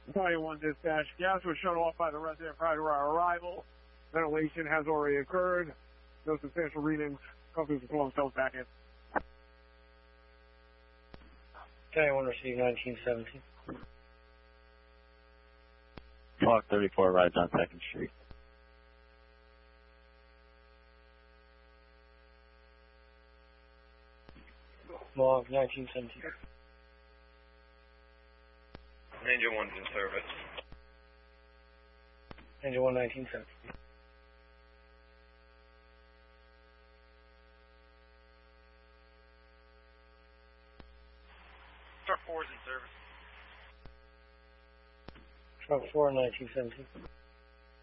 Battalion 1 dispatch. Gas was shut off by the resident prior to our arrival. Ventilation has already occurred. No substantial readings. Companies will pull themselves back in. Battalion 1 received 1917. Clock 34 rides on 2nd Street. Log 1917. Ranger 1's in service. Ranger 1 1917. Truck 4's in service. Truck 4 1917.